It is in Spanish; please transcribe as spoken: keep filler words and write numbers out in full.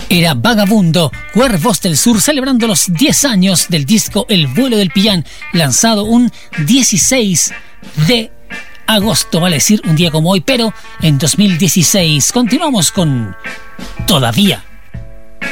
Era Vagabundo, Cuervos del Sur, celebrando los diez años del disco El vuelo del Pillán, lanzado un dieciséis de agosto, vale decir un día como hoy, pero en dos mil dieciséis. Continuamos con Todavía.